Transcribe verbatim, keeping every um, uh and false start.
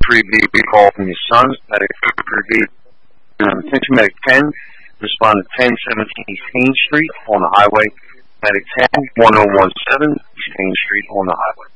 three B call from your son. Medic three B, um, attention Medic ten, respond to ten seventeen East Haines Street on the highway. Medic ten, one oh one seven East Haines Street on the highway.